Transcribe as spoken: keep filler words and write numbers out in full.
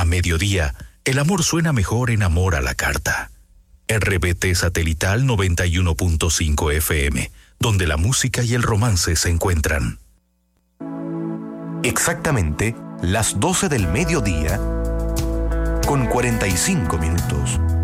mediodía, el amor suena mejor en Amor a la Carta. R B T Satelital noventa y uno punto cinco F M, donde la música y el romance se encuentran. Exactamente las doce del mediodía, con cuarenta y cinco minutos.